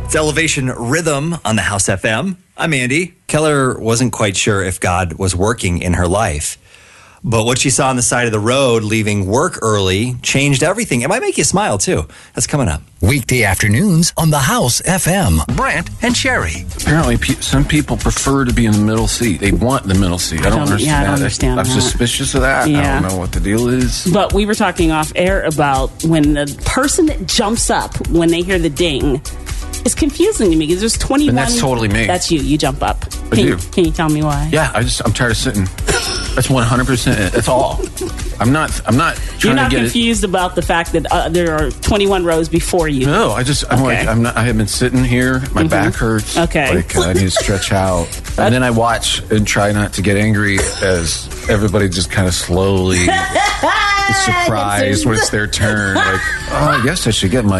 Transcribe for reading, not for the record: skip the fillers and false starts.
It's Elevation Rhythm on the House FM. I'm Andy. Keller wasn't quite sure if God was working in her life, but what she saw on the side of the road leaving work early changed everything. It might make you smile, too. That's coming up. Weekday afternoons on the House FM. Brant and Sherry. Apparently, some people prefer to be in the middle seat. They want the middle seat. I don't understand. Yeah, I don't understand I'm that. suspicious of that. Yeah. I don't know what the deal is. But we were talking off air about when the person that jumps up when they hear the ding is confusing to me because there's 21. And that's totally me. That's you. You jump up. I do. Can you tell me why? Yeah, I'm tired of sitting. That's 100% it. That's all. I'm not trying You're not to get confused about the fact that there are 21 rows before you. No, I have been sitting here. My back hurts. Okay. Like, I need to stretch out. And then I watch and try not to get angry as everybody just kind of slowly is surprised when it's their turn. Like, I guess I should get my